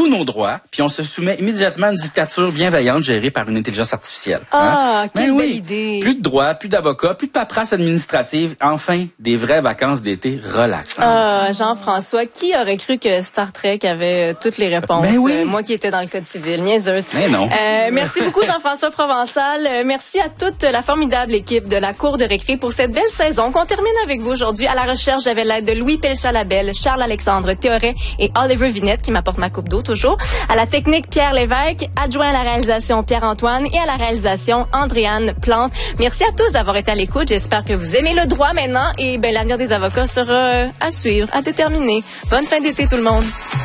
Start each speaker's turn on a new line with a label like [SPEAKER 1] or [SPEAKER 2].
[SPEAKER 1] tous nos droits, puis on se soumet immédiatement à une dictature bienveillante gérée par une intelligence artificielle.
[SPEAKER 2] Ah, quelle belle
[SPEAKER 1] oui.
[SPEAKER 2] idée.
[SPEAKER 1] Plus de droits, plus d'avocats, plus de paperasse administrative. Enfin, des vraies vacances d'été relaxantes.
[SPEAKER 2] Ah, Jean-François, qui aurait cru que Star Trek avait toutes les réponses?
[SPEAKER 1] Ben oui.
[SPEAKER 2] Moi qui étais dans le code civil, niaiseuse.
[SPEAKER 1] Mais non.
[SPEAKER 2] Merci beaucoup, Jean-François Provençal. Merci à toute la formidable équipe de la Cour de récré pour cette belle saison qu'on termine avec vous aujourd'hui. À la recherche, j'avais l'aide de Louis Pelchat-Labelle, Charles-Alexandre Théoret et Oliver Vinette qui m'apporte ma coupe d'eau toujours. À la technique, Pierre Lévesque, adjoint à la réalisation, Pierre-Antoine et à la réalisation, Andréane Plante. Merci à tous d'avoir été à l'écoute. J'espère que vous aimez le droit maintenant et l'avenir des avocats sera à suivre, à déterminer. Bonne fin d'été tout le monde.